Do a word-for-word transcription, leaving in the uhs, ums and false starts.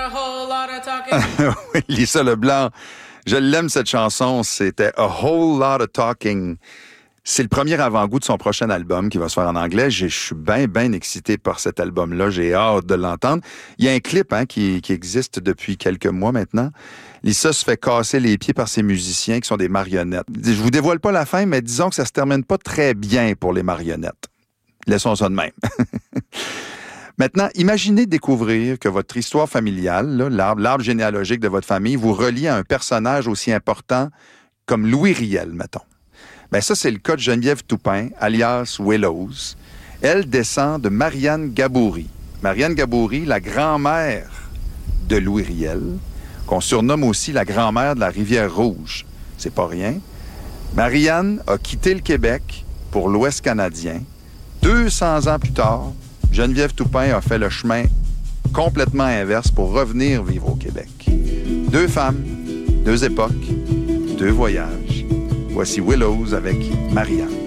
a whole lot of talking. Oui, Lisa Leblanc, je l'aime cette chanson, c'était A Whole Lot of Talking. C'est le premier avant-goût de son prochain album qui va se faire en anglais. Je suis bien, bien excité par cet album-là. J'ai hâte de l'entendre. Il y a un clip hein, qui, qui existe depuis quelques mois maintenant. Lisa se fait casser les pieds par ses musiciens qui sont des marionnettes. Je vous dévoile pas la fin, mais disons que ça se termine pas très bien pour les marionnettes. Laissons ça de même. Maintenant, imaginez découvrir que votre histoire familiale, là, l'arbre, l'arbre généalogique de votre famille, vous relie à un personnage aussi important comme Louis Riel, mettons. Bien, ça, c'est le cas de Geneviève Toupin, alias Willows. Elle descend de Marianne Gaboury. Marianne Gaboury, la grand-mère de Louis Riel, qu'on surnomme aussi la grand-mère de la Rivière-Rouge. C'est pas rien. Marianne a quitté le Québec pour l'Ouest canadien. deux cents ans plus tard, Geneviève Toupin a fait le chemin complètement inverse pour revenir vivre au Québec. Deux femmes, deux époques, deux voyages. Voici Willows avec Marianne.